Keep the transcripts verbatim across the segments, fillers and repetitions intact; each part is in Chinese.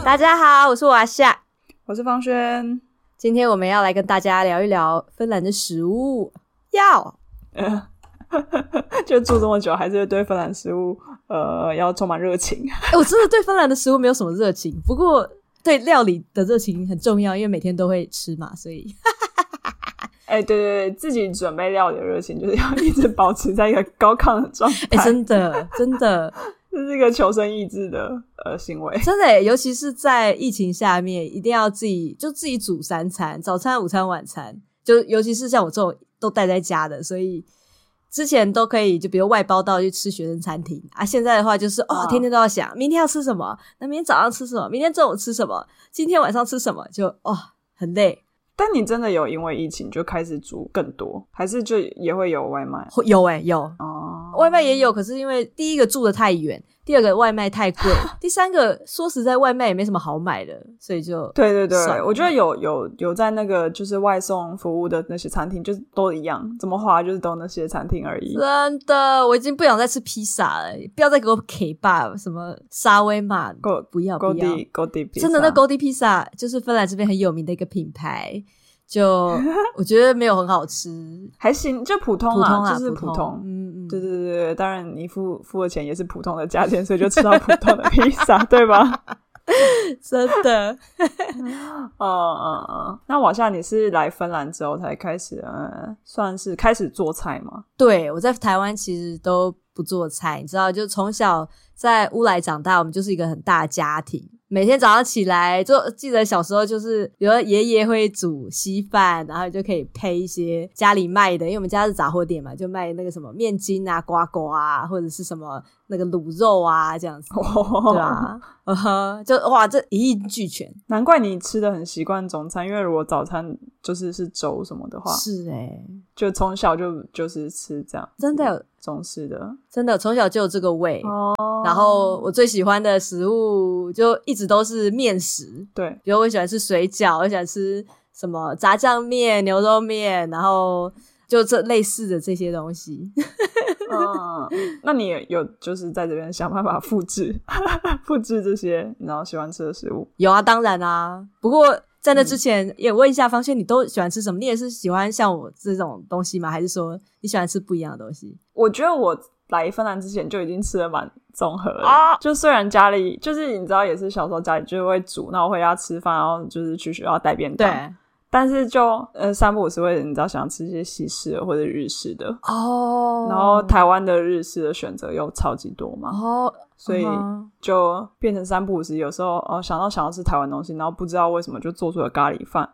大家好，我是瓦夏， 我是方轩。 今天我们要来跟大家聊一聊芬兰的食物。要就住这么久，还是对芬兰食物呃要充满热情。 欸、我真的对芬兰的食物没有什么热情，不过对料理的热情很重要，因为每天都会吃嘛，所以哎、欸，对对对，自己准备料理的热情就是要一直保持在一个高亢的状态。 哎、欸，真的真的这是一个求生意志的呃行为， 真的、欸、尤其是在疫情下面，一定要自己就自己煮三餐，早餐、午餐、晚餐，就尤其是像我这种都待在家的，所以之前都可以就比如外包到去吃学生餐厅啊，现在的话就是哦，天天都要想明天要吃什么，那明天早上吃什么，明天中午吃什么，今天晚上吃什么，就哦很累。 但你真的有因为疫情就开始煮更多，还是就也会有外卖？ 有欸有哦， 外卖也有，可是因为第一个住得太远，第二个外卖太贵，第三个说实在外卖也没什么好买的，所以就对对对，我觉得有有有在那个就是外送服务的那些餐厅，就是都一样，怎么花就是都那些餐厅而已。 真的，我已经不想再吃披萨了，不要再给我 K 吧，什么沙威玛，不要不要 Goldie Goldie 披萨， 真的那 Goldie 披萨就是芬兰这边很有名的一个品牌。就我觉得没有很好吃， 还行，就普通啊， 普通啊就是普通， 普通。 嗯嗯， 对对对对，当然你付付的钱也是普通的价钱，所以就吃到普通的披萨，对吧？ 真的。 嗯嗯嗯。那往下你是来芬兰之后才开始，呃，算是开始做菜吗？ 对，我在台湾其实都不做菜，你知道，就从小在乌来长大，我们就是一个很大的家庭。每天早上起来，就记得小时候就是有的爷爷会煮稀饭，然后就可以配一些家里卖的，因为我们家是杂货店嘛，就卖那个什么面筋啊、呱呱啊，或者是什么那个卤肉啊这样子， 哦、 对啊，uh huh, 就哇，这一应俱全。 难怪你吃的很习惯中餐，因为如果早餐就是是粥什么的话， 是欸， 就从小就就是吃这样， 真的有中式的， 真的从小就有这个胃。 哦， 然后我最喜欢的食物就一直都是面食， 对， 比如我喜欢吃水饺，我喜欢吃什么炸酱面、牛肉面，然后就这类似的这些东西。 嗯，那你有就是在这边想办法复制复制这些你知道喜欢吃的食物？ 有啊，当然啊。不过在那之前、嗯、也问一下方轩，你都喜欢吃什么？你也是喜欢像我这种东西吗？还是说你喜欢吃不一样的东西？ 我觉得我来芬兰之前就已经吃得蛮综合了、啊、就虽然家里就是你知道也是小时候家里就会煮，那我回家吃饭，然后就是去学校带便当， 对， 但是就呃三不五时会你知道想吃一些西式的或者日式的哦， 然后台湾的日式的选择又超级多嘛， 哦， 所以就变成三不五时有时候哦想到想要吃台湾东西，然后不知道为什么就做出了咖喱饭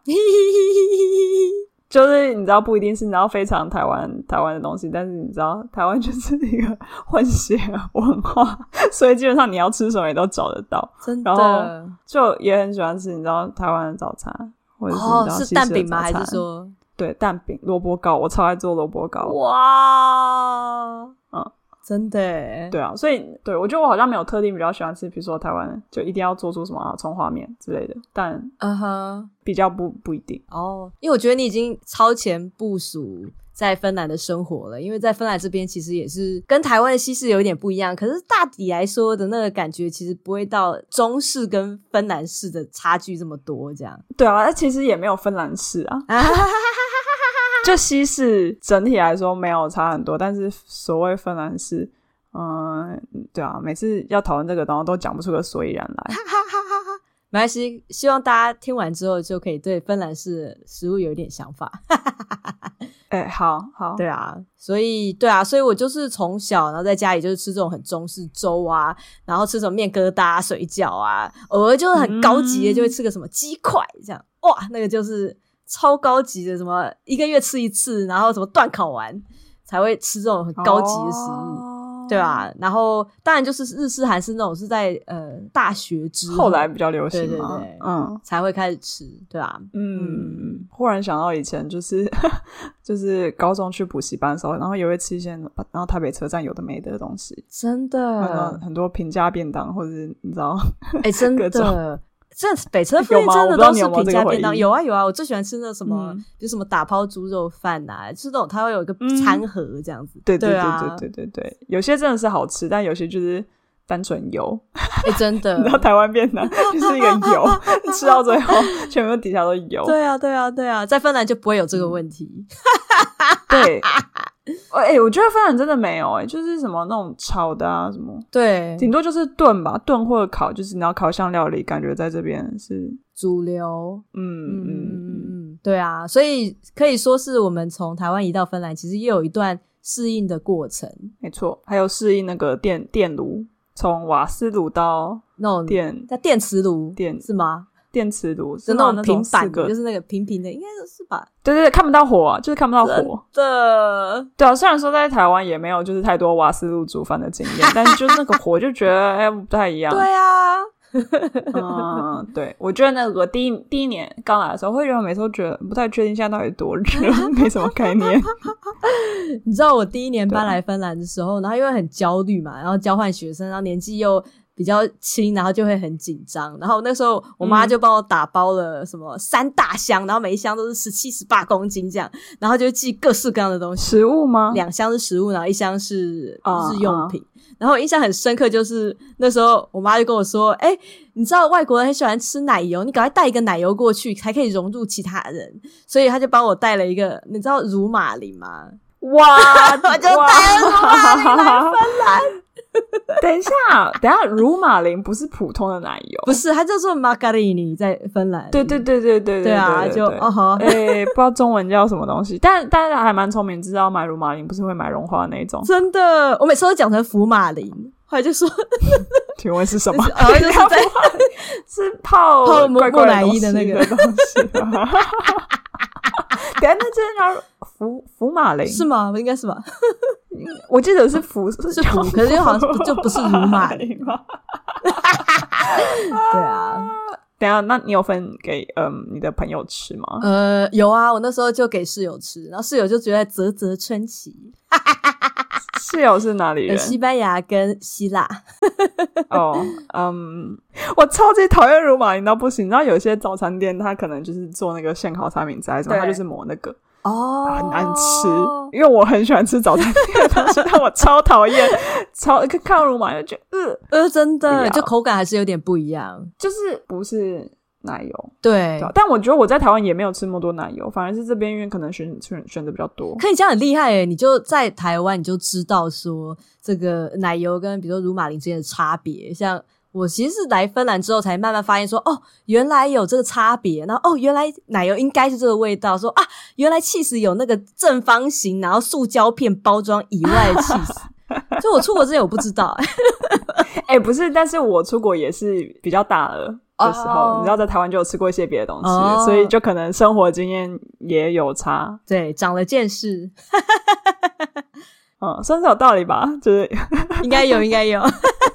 就是你知道不一定是你知道非常台湾台湾的东西，但是你知道台湾就是一个混血文化，所以基本上你要吃什么也都找得到， 真的。 然后就也很喜欢吃你知道台湾的早餐，或者是你知道西式的早餐、哦、 是蛋饼吗？还是说对蛋饼、萝卜糕，我超爱做萝卜糕。 哇，嗯，真的耶。 对啊，所以对我觉得我好像没有特定比较喜欢吃，比如说台湾就一定要做出什么啊葱花面之类的，但嗯哼， 比较不不一定哦。因为我觉得你已经超前部署在芬兰的生活了，因为在芬兰这边其实也是跟台湾的西式有一点不一样，可是大体来说的那个感觉其实不会到中式跟芬兰式的差距这么多这样。 对啊，其实也没有芬兰式啊就西式整体来说没有差很多，但是所谓芬兰式嗯，对啊，每次要讨论这个东西都讲不出个所以然来没关系，希望大家听完之后就可以对芬兰式的食物有一点想法哎、欸，好好， 对啊，所以对啊，所以我就是从小然后在家里就是吃这种很中式粥啊，然后吃什么面疙瘩、水饺啊，偶尔就是很高级的就会吃个什么鸡块这样，哇，那个就是超高级的，什么一个月吃一次，然后什么段考完才会吃这种很高级的食物。哦，对吧？然后当然就是日式韩式那种是在呃大学之后后来比较流行嘛， 对对对， 嗯， 才会开始吃，对吧？ 嗯，嗯忽然想到以前就是就是高中去补习班的时候，然后也会吃一些然后台北车站有的没的东西， 真的很多平价便当或者是你知道哎、欸，真的这北车附近真的都是平价便当，有啊有啊，我最喜欢吃那什么，嗯、就什么打抛猪肉饭啊，就是那种它会有一个餐盒这样子， 嗯、对对对对啊对对对对，有些真的是好吃，但有些就是单纯油。 哎、欸，真的， 你知道台湾便当就是一个油，吃到最后全部底下都是油。 对啊，对啊，对啊，在芬兰就不会有这个问题。 对，哎、欸，我觉得芬兰真的没有哎、欸，就是什么那种炒的啊，什么对， 顶多就是炖吧，炖或者烤，就是你要烤箱料理，感觉在这边是主流。 嗯嗯嗯嗯，对啊，所以可以说是我们从台湾移到芬兰，其实也有一段适应的过程。 没错，还有适应那个电电炉，从瓦斯炉到那种电叫电磁炉， 电是吗？ 电磁炉是那种平板的， 就是那个平平的，应该是吧？ 对对对，看不到火、啊，就是看不到火的。 对啊，虽然说在台湾也没有就是太多瓦斯炉煮饭的经验，但是就是那个火就觉得哎、欸、不太一样。 对啊。 嗯，对，我觉得那个第一第一年刚来的时候，会觉得每次都觉得不太确定现在到底多热，没什么概念。 你知道我第一年搬来芬兰的时候，然后因为很焦虑嘛，然后交换学生，然后年纪又比较轻，然后就会很紧张。然后那时候我妈就帮我打包了什么三大箱，然后每一箱都是十七、十八公斤这样，然后就寄各式各样的东西。 食物吗？ 两箱是食物，然后一箱是日用品。Uh, uh. 然后我印象很深刻，就是那时候我妈就跟我说：“哎、欸，你知道外国人很喜欢吃奶油，你赶快带一个奶油过去，才可以融入其他人。”所以她就帮我带了一个，你知道乳马林吗？ 哇， 我就带了乳马林来芬兰。 等一下，等一下，乳马林不是普通的奶油， 不是，它叫做 margarini， 在芬兰。 对对对对对对对啊，就哦好， 哎、欸，不知道中文叫什么东西，但但是还蛮聪明，知道买乳马林不是会买融化的那种。 真的，我每次都讲成福马林，后来就说， 请问是什么？ 然后就是在是泡泡木木乃伊的那个东西。等一下，那这叫福福马林是吗？应该是吧？ 我记得是福是福，可是好像就不是乳马林吗？对啊。 等一下，那你有分给嗯你的朋友吃吗？ 呃，有啊，我那时候就给室友吃，然后室友就觉得啧啧称奇。 室友是哪里人？ 西班牙跟希腊。 哦，嗯，我超级讨厌乳马林到不行。然后有些早餐店，他可能就是做那个现烤三明治还是什么，他就是抹那个。 哦， 很难吃，因为我很喜欢吃早餐店的东西，但我超讨厌，超看到乳马就觉得呃呃，真的，就口感还是有点不一样， 就是不是奶油。 对， 但我觉得我在台湾也没有吃那么多奶油，反而是这边因为可能选选选的比较多。 可你这样很厉害耶，你就在台湾你就知道说这个奶油跟比如说乳马林之间的差别，像。我其实是来芬兰之后才慢慢发现说，哦，原来有这个差别，然后哦，原来奶油应该是这个味道，说啊，原来起司有那个正方形，然后塑胶片包装以外的起司，就我出国之前我不知道。 哎、欸，不是，但是我出国也是比较大了的时候， oh. 你知道在台湾就有吃过一些别的东西，oh. 所以就可能生活经验也有差， 对，长了见识。 嗯，算是有道理吧，就是应该有，应该有。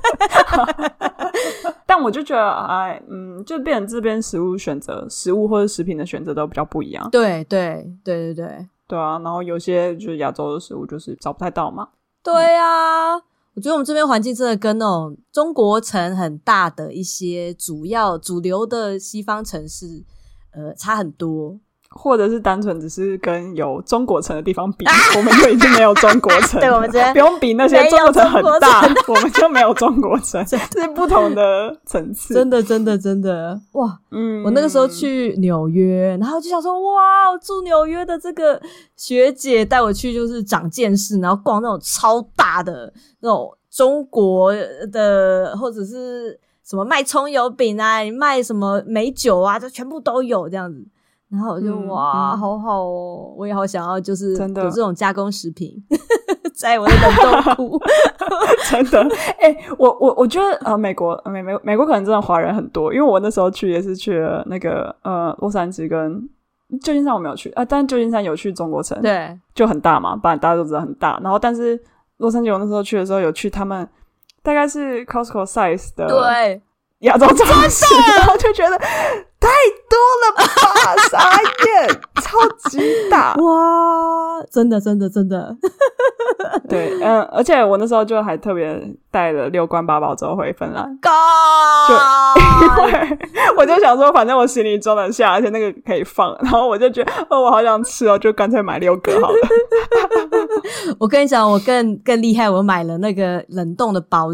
但我就觉得，哎，嗯，就变成这边食物选择、食物或者食品的选择都比较不一样。 对对对对对对啊，然后有些就是亚洲的食物就是找不太到嘛。 对啊，嗯、我觉得我们这边环境真的跟那种中国城很大的一些主要主流的西方城市，呃，差很多。 或者是单纯只是跟有中国城的地方比，啊、我们就已经没有中国城。 对，我们这边不用比那些中国城很大，我们就没有中国城，这是不同的层次。 真的，真的，真的，哇！嗯，我那个时候去纽约，然后就想说，哇，住纽约的这个学姐带我去，就是长见识，然后逛那种超大的那种中国的，或者是什么卖葱油饼啊，卖什么美酒啊，这全部都有这样子。然后我就、嗯、哇、嗯，好好哦！我也好想要，就是有这种加工食品在我的冷冻库。 真的，哎、欸，我我我觉得呃，美国美美美国可能真的华人很多，因为我那时候去也是去了那个呃洛杉矶跟旧金山，我没有去啊，但旧金山有去中国城， 对， 就很大嘛，不然大家都知道很大。然后但是洛杉矶我那时候去的时候有去他们大概是 Costco size 的， 对。 亚洲超市，然后就觉得太多了吧，傻眼，超级大， 哇，真的真的真的。 对，嗯，而且我那时候就还特别带了六罐八宝粥回芬兰， 就因为我就想说反正我行李装得下，而且那个可以放，然后我就觉得哦我好想吃哦，就干脆买六个好了。我跟你讲，我更更厉害，我买了那个冷冻的包子，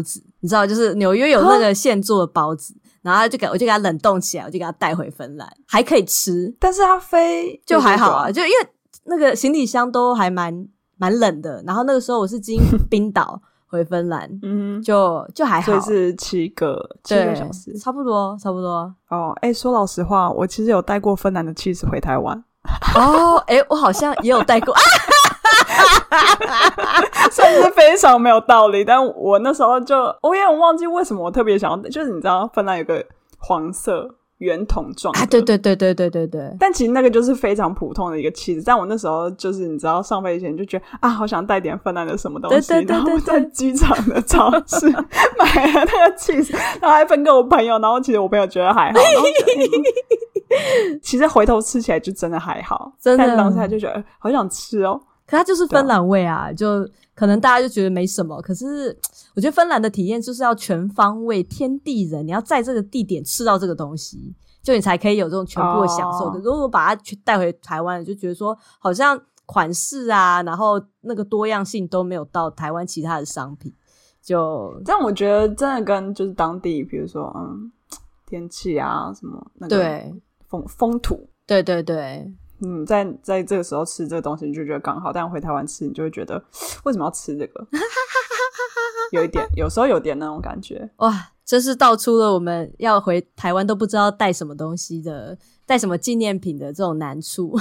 你知道就是纽约有那个现做的包子，然后就给我就给它冷冻起来，我就给它带回芬兰，还可以吃。 但是它飞就还好啊，就因为那个行李箱都还蛮蛮冷的，然后那个时候我是经冰岛回芬兰，嗯，就就还好， 所以是七个七个小时， 差不多差不多。 哦，哎、欸，说老实话，我其实有带过芬兰的cheese回台湾。 哦，哎、欸，我好像也有带过， 算是非常没有道理，但我那时候就我也很忘记为什么我特别想要，就是你知道芬兰有个黄色圆筒状的， 啊，对对对对对对对， 但其实那个就是非常普通的一个cheese，但我那时候就是你知道上飞前就觉得啊，好想带点芬兰的什么东西， 对对对对对， 然后我在机场的超市买了那个cheese，然后还分给我朋友，然后其实我朋友觉得还好，然后其实回头吃起来就真的还好， 真的， 但当时就觉得好想吃哦。 可它就是芬兰味啊，就可能大家就觉得没什么，可是我觉得芬兰的体验就是要全方位天地人，你要在这个地点吃到这个东西，就你才可以有这种全部的享受。可是如果把它带回台湾，就觉得说好像款式啊，然后那个多样性都没有到台湾其他的商品，就但我觉得真的跟就是当地比如说嗯天气啊什么那个对风风土， 对对对， 嗯，在在这个时候吃这个东西你就觉得刚好，但回台湾吃你就会觉得为什么要吃这个有一点有时候有点那种感觉。 哇，这是道出了我们要回台湾都不知道带什么东西的，带什么纪念品的这种难处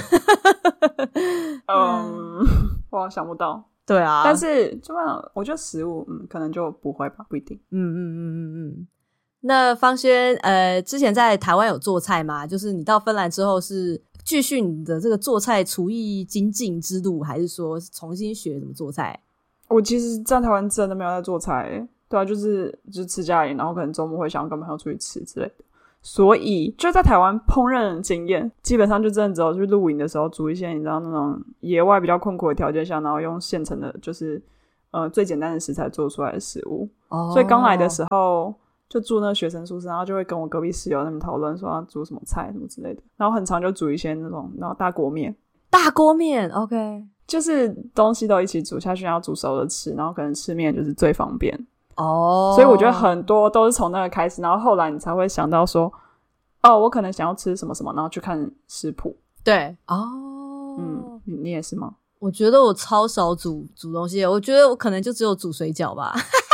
嗯，我想不到。 对啊， 但是就我觉得食物嗯可能就不会吧，不一定。 嗯嗯嗯嗯嗯。那芳轩呃之前在台湾有做菜吗？就是你到芬兰之后是继续你的这个做菜厨艺精进之路，还是说重新学怎么做菜？ 我其实在台湾真的没有在做菜，对啊，就是就是吃家里，然后可能周末会想要跟朋友出去吃之类的。所以就在台湾烹饪的经验基本上就真的只有去露营的时候煮一些你知道那种野外比较困苦的条件下，然后用现成的就是呃最简单的食材做出来的食物。哦，所以刚来的时候就住那个学生宿舍，然后就会跟我隔壁室友他们讨论说要煮什么菜什么之类的，然后很常就煮一些那种然后大锅面大锅面 OK， 就是东西都一起煮下去，然后煮熟了吃，然后可能吃面就是最方便哦。 所以我觉得很多都是从那个开始，然后后来你才会想到说哦我可能想要吃什么什么，然后去看食谱。 对哦， 嗯，你也是吗？ 我觉得我超少煮煮东西，我觉得我可能就只有煮水饺吧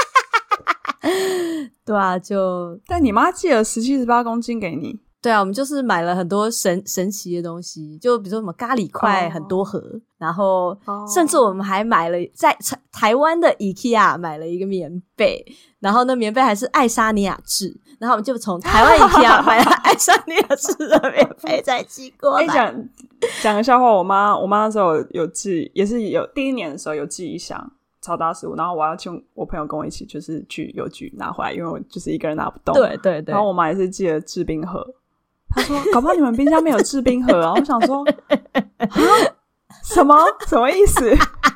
对啊，就但你妈寄了十七十八公斤给你。 对啊，我们就是买了很多神神奇的东西，就比如说什么咖喱块很多盒、oh. 然后甚至我们还买了在台湾的 IKEA 买了一个棉被，然后那棉被还是爱沙尼亚制，然后我们就从台湾 IKEA 买了爱沙尼亚制的棉被再寄过来。 讲讲个笑话，我妈我妈那时候有有寄，也是有第一年的时候有寄一箱超大食物，然后我要请我朋友跟我一起就是去邮局拿回来，因为我就是一个人拿不动。 对对对， 然后我妈也是寄了制冰盒，她说搞不好你们冰箱没有制冰盒啊。我想说什么什么意思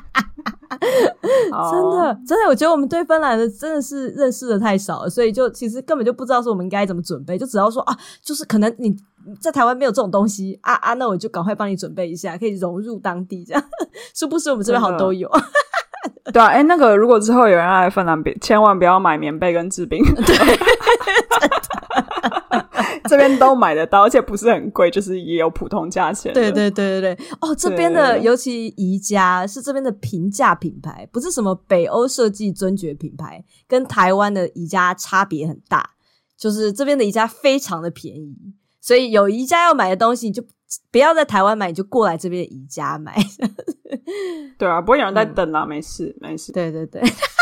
真的真的我觉得我们对芬兰的真的是认识的太少了，所以就其实根本就不知道说我们应该怎么准备，就只要说啊就是可能你在台湾没有这种东西啊啊，那我就赶快帮你准备一下，可以融入当地这样殊不知我们这边好像都有对啊，诶那个如果之后有人要来芬兰，千万不要买棉被跟制冰对这边都买得到，而且不是很贵，就是也有普通价钱的。 对对对对对，哦，这边的尤其宜家是这边的平价品牌，不是什么北欧设计尊爵品牌，跟台湾的宜家差别很大，就是这边的宜家非常的便宜，所以有宜家要买的东西你就不要在台湾买，你就过来这边的宜家买对啊，不会有人在等啊、嗯、没事没事。 对对对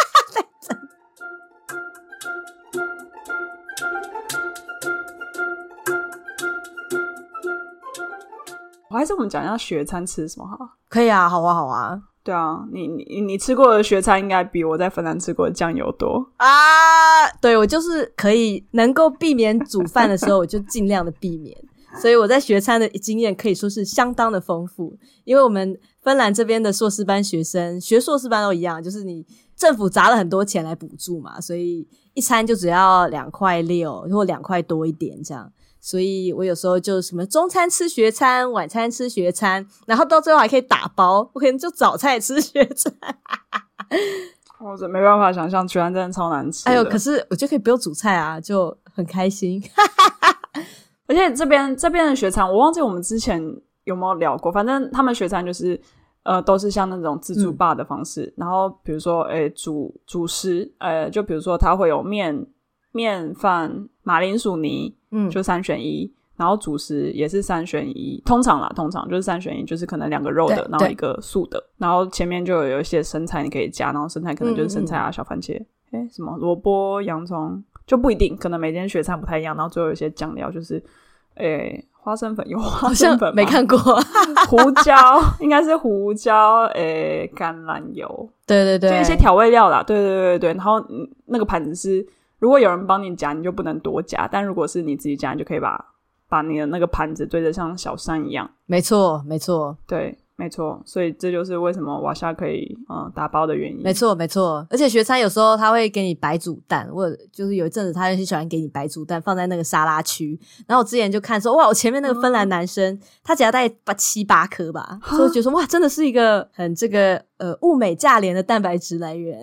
还是我们讲一下学餐吃什么好？ 可以啊，好啊好啊。 对啊，你你你吃过的学餐应该比我在芬兰吃过的酱油多啊。对，我就是可以能够避免煮饭的时候我就尽量的避免所以我在学餐的经验可以说是相当的丰富，因为我们芬兰这边的硕士班学生学硕士班都一样，就是你政府砸了很多钱来补助嘛，所以一餐就只要两块六或两块多一点这样，所以我有时候就什么中餐吃学餐，晚餐吃学餐，然后到最后还可以打包，我可能就早餐也吃学餐我真没办法想象，居然真的超难吃的。 哎呦，可是我就可以不用煮菜啊，就很开心。 而且这边这边的学餐，我忘记我们之前有没有聊过，反正他们学餐就是呃都是像那种自助吧的方式，嗯、然后比如说诶主主食，呃就比如说它会有面面饭、马铃薯泥，嗯，就三选一。然后主食也是三选一，通常啦，通常就是三选一，就是可能两个肉的，然后一个素的，然后前面就有一些生菜你可以加，然后生菜可能就是生菜啊、嗯嗯小番茄，诶什么萝卜、洋葱就不一定，可能每间学餐不太一样，然后最后有一些酱料就是诶花生粉有花生粉吗？ 没看过胡椒应该是胡椒诶橄榄油， 对对对， 就一些调味料啦，对对对对，然后那个盘子是如果有人帮你夹你就不能多夹，但如果是你自己夹你就可以把把你的那个盘子堆得像小山一样。 没错没错， 对没错，所以这就是为什么瓦夏可以嗯打包的原因。 没错没错，而且学餐有时候他会给你白煮蛋，我就是有一阵子他很喜欢给你白煮蛋放在那个沙拉区，然后我之前就看说哇，我前面那个芬兰男生、嗯、他只要大概七八颗吧，所以我觉得说哇，真的是一个很这个呃物美价廉的蛋白质来源。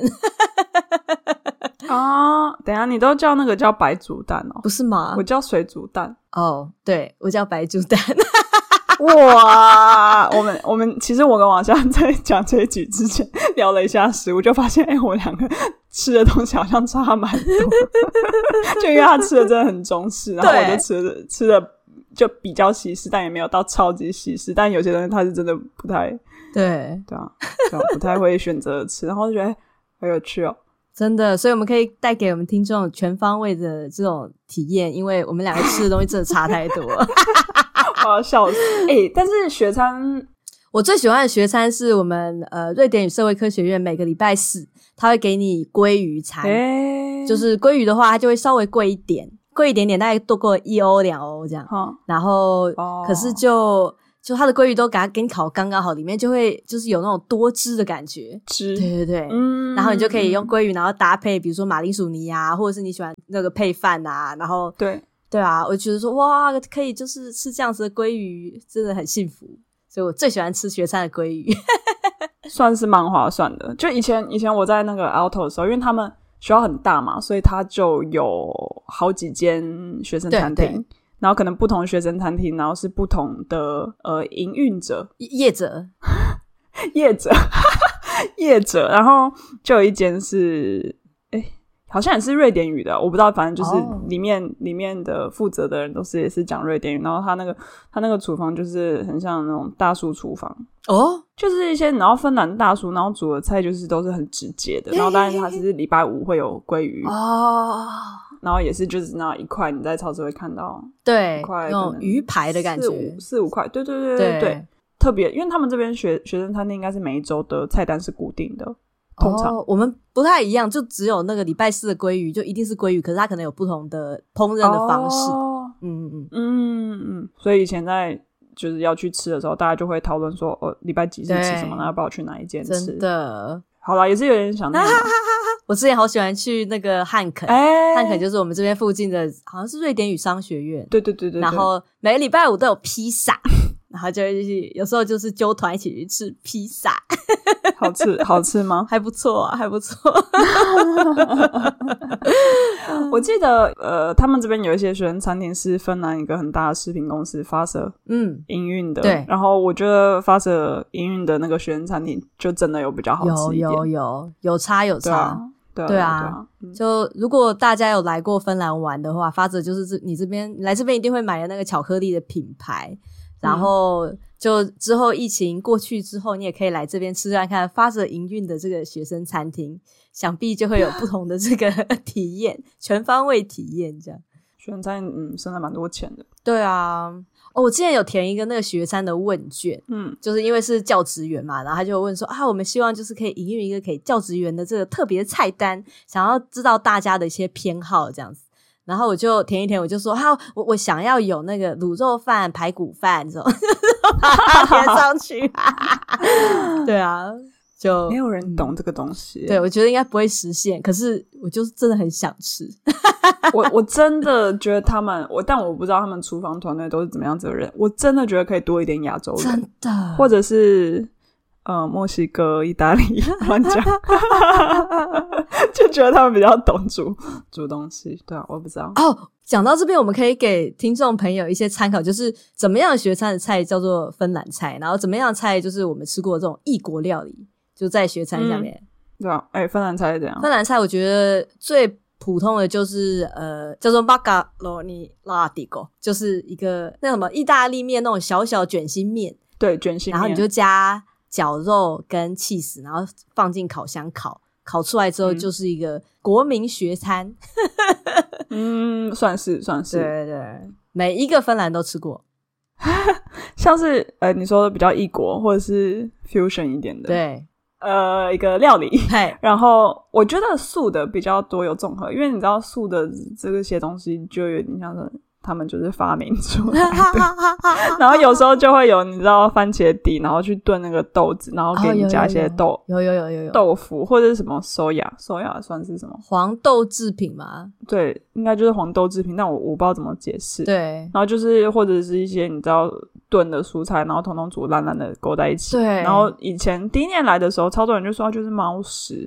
啊，等一下你都叫那个叫白煮蛋哦？ 不是吗？ 我叫水煮蛋。 哦，对，我叫白煮蛋。 哇，我们我们其实我跟王夏在讲这一集之前聊了一下食物，就发现哎、欸，我们两个吃的东西好像差蛮多。就因为他吃的真的很中式，然后我就吃的吃的就比较西式，但也没有到超级西式，但有些东西他是真的不太对对啊，对啊不太会选择吃，然后就觉得、欸、很有趣哦。 真的，所以我们可以带给我们听众全方位的这种体验，因为我们两个吃的东西真的差太多了。 我要笑死。欸，但是学餐我最喜欢的学餐是我们呃瑞典语社会科学院每个礼拜四他会给你鲑鱼餐、欸、就是鲑鱼的话它就会稍微贵一点，贵一点点，大概多过一欧两欧这样、嗯、然后、哦、可是就就它的鲑鱼都给它给你烤刚刚好，里面就会就是有那种多汁的感觉，汁，对对对，嗯，然后你就可以用鲑鱼然后搭配比如说马铃薯泥啊，或者是你喜欢那个配饭啊，然后对对啊，我觉得说哇可以就是吃这样子的鲑鱼真的很幸福，所以我最喜欢吃学餐的鲑鱼。 算是蛮划算的，就以前以前我在那个 Alto 的时候，因为他们学校很大嘛，所以他就有好几间学生餐厅，然后可能不同的学生餐厅，然后是不同的呃营运者业者业者业者，然后就有一间是诶好像也是瑞典语的，我不知道，反正就是里面、oh. 里面的负责的人都是也是讲瑞典语，然后他那个他那个厨房就是很像那种大叔厨房哦， oh? 就是一些然后芬兰大叔，然后煮的菜就是都是很直接的，然后当然他是礼拜五会有鲑鱼哦。Oh.然后也是就是那一块你在超市会看到， 对， 一块那种鱼排的感觉， 四五四五块，对对对对 对, 对，特别，因为他们这边学学生餐厅应该是每一周的菜单是固定的，通常、 哦、我们不太一样，就只有那个礼拜四的鲑鱼就一定是鲑鱼，可是它可能有不同的烹饪的方式，哦、嗯嗯嗯嗯，所以以前在就是要去吃的时候，大家就会讨论说，哦，礼拜几是吃什么，那要不要去哪一间吃？ 真的， 好啦，也是有点想念。 我之前好喜欢去那个汉肯，欸、汉肯就是我们这边附近的，好像是瑞典语商学院。 对对对 对, 对。 然后每个礼拜五都有披萨，然后就有时候就是揪团一起去吃披萨。 好吃好吃吗？ 还不错啊，还不错。 我记得呃，他们这边有一些学生餐厅是芬兰一个很大的食品公司发射嗯营运的，对。然后我觉得发射营运的那个学生餐厅就真的有比较好吃一点， 有有有有差有差。 对啊， 对啊， 对啊嗯、 就如果大家有来过芬兰玩的话，发哲就是你这边来这边一定会买的那个巧克力的品牌，然后就之后疫情过去之后，你也可以来这边吃看看发哲营运的这个学生餐厅，想必就会有不同的这个体验，全方位体验这样。 学生餐嗯，省了蛮多钱的。 对啊，哦，我之前有填一个那个学餐的问卷，嗯，就是因为是教职员嘛，然后他就问说啊，我们希望就是可以营运一个给教职员的这个特别菜单，想要知道大家的一些偏好这样子。然后我就填一填，我就说好，我我想要有那个卤肉饭、排骨饭这种，把它填上去。对啊。就没有人懂这个东西、 嗯、对，我觉得应该不会实现，可是我就是真的很想吃。 我我真的觉得他们我但我不知道他们厨房团队都是怎么样子的人，我真的觉得可以多一点亚洲人， 真的， 或者是呃墨西哥、意大利乱讲，就觉得他们比较懂煮煮东西。对啊，我不知道。 哦，讲到这边，我们可以给听众朋友一些参考，就是怎么样学餐的菜叫做芬兰菜，然后怎么样的菜就是我们吃过的这种异国料理，就在学餐下面。嗯、 对啊，哎、欸，芬兰菜是怎样？ 芬兰菜我觉得最普通的就是呃叫做 macaroni latigo， 就是一个那什么意大利面那种小小卷心面， 对，卷心面， 然后你就加绞肉跟起司，然后放进烤箱烤，烤出来之后就是一个国民学餐。 嗯，算是算是， 对对，每一个芬兰都吃过。 像是呃你说的比较异国或者是 fusion 一点的， 对。 呃，一个料理，然后我觉得素的比较多有综合，因为你知道素的这些东西就有点像是他们就是发明出来的，然后有时候就会有你知道番茄底，然后去炖那个豆子，然后给你加一些豆， 哦、有, 有, 有, 有, 有有有豆腐或者是什么 soya soya 算是什么黄豆制品吗？ 对，应该就是黄豆制品，但我我不知道怎么解释。 对， 然后就是或者是一些你知道炖的蔬菜，然后统统煮烂烂的勾在一起。 对， 然后以前第一年来的时候，超多人就说它就是猫屎。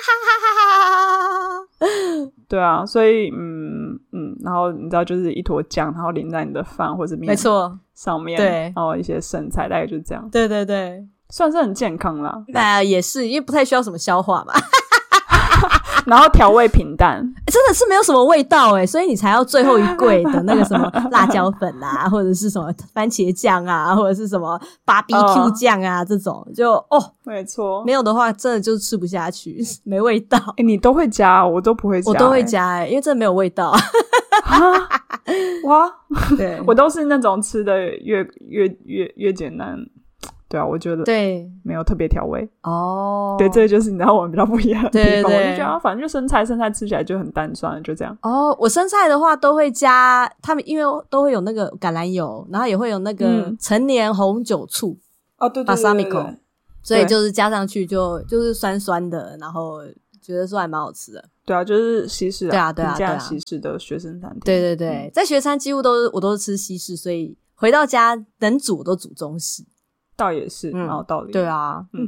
对啊，所以嗯嗯，然后你知道就是一坨酱，然后淋在你的饭或者面， 没错， 上面， 对， 然后一些剩菜，大概就是这样。 对对对， 算是很健康啦。 那、呃、也是，因为不太需要什么消化嘛。 然后调味平淡、 欸、真的是没有什么味道欸，所以你才要最后一柜的那个什么辣椒粉啊，或者是什么番茄酱啊，或者是什么 B B Q 酱啊、呃、这种就哦， 没错， 没有的话真的就吃不下去，没味道。 欸、你都会加，我都不会加、欸、 我都会加欸，因为真的没有味道。 哇， 对， 我都是那种吃的越越越越简单。对啊，我觉得对没有特别调味哦。 对，这就是你知道我们比较不一样的地方。 对对对， 我就觉得、啊、反正就生菜，生菜吃起来就很淡，算了，就这样。 哦，我生菜的话都会加，他们因为都会有那个橄榄油，然后也会有那个陈年红酒醋。 哦、嗯，对对对对对对， 所以就是加上去就就是酸酸的，然后觉得说还蛮好吃的。 对啊，就是西式啊， 对啊对啊对啊， 西式的学生餐厅。 对对对、嗯，在学餐几乎都我都是吃西式，所以回到家能煮我都煮中式。 倒也是，蛮、嗯、有道理。 对啊。嗯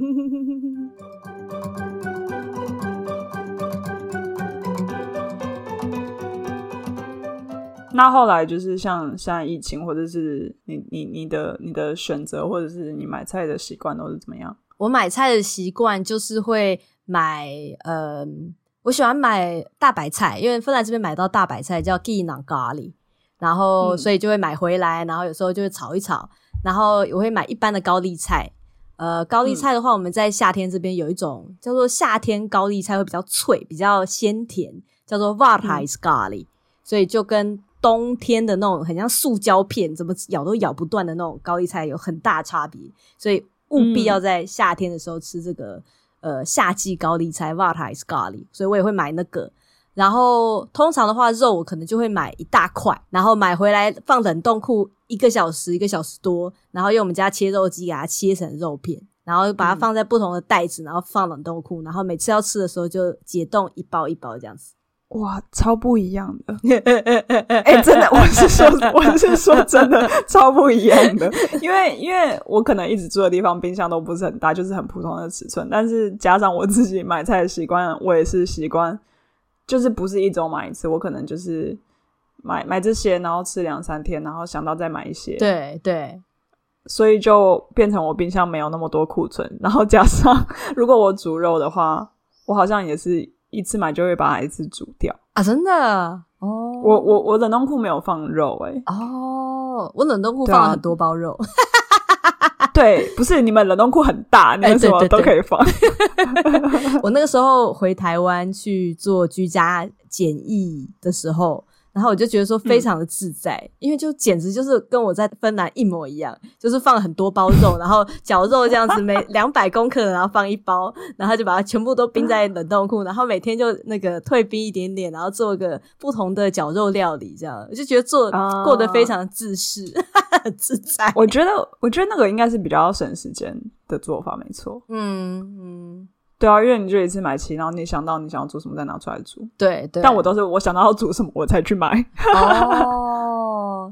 那后来就是像现在疫情，或者是你你你的你的选择，或者是你买菜的习惯都是怎么样？ 我买菜的习惯就是会买，呃，我喜欢买大白菜，因为芬兰这边买到大白菜叫 Kiinan kaali， 然后所以就会买回来，然后有时候就会炒一炒。然后我会买一般的高丽菜，呃，高丽菜的话，我们在夏天这边有一种叫做夏天高丽菜，会比较脆，比较鲜甜，叫做 varhaiskaali， 所以就跟冬天的那种很像塑胶片，怎么咬都咬不断的那种高丽菜有很大差别，所以务必要在夏天的时候吃这个、嗯、呃夏季高丽菜 varhaiskaali， 所以我也会买那个。然后通常的话肉我可能就会买一大块，然后买回来放冷冻库一个小时一个小时多，然后用我们家切肉机给它切成肉片，然后把它放在不同的袋子、嗯、然后放冷冻库，然后每次要吃的时候就解冻一包一包这样子。 哇，超不一样的。欸，真的，我是说我是说真的超不一样的。因为因为我可能一直住的地方冰箱都不是很大，就是很普通的尺寸，但是加上我自己买菜的习惯，我也是习惯就是不是一周买一次，我可能就是买买这些，然后吃两三天，然后想到再买一些。 对对， 所以就变成我冰箱没有那么多库存，然后加上如果我煮肉的话，我好像也是一次买就会把它一次煮掉啊！真的哦， 我我我冷冻库没有放肉欸。 哦，我冷冻库放了很多包肉。 对，不是你们冷冻库很大，你们什么都可以放。欸、对对对我那个时候回台湾去做居家检疫的时候，然后我就觉得说非常的自在、嗯、因为就简直就是跟我在芬兰一模一样，就是放了很多包肉，然后绞肉这样子，每两百公克然后放一包，然后就把它全部都冰在冷冻库，然后每天就那个退冰一点点，然后做个不同的绞肉料理，这样我就觉得做、啊、过得非常自适很自在。 我觉得我觉得那个应该是比较省时间的做法，没错。 嗯嗯， 对啊，因为你就一次买齐，然后你想到你想要煮什么再拿出来煮。 对对， 但我都是我想到要煮什么我才去买。 哦，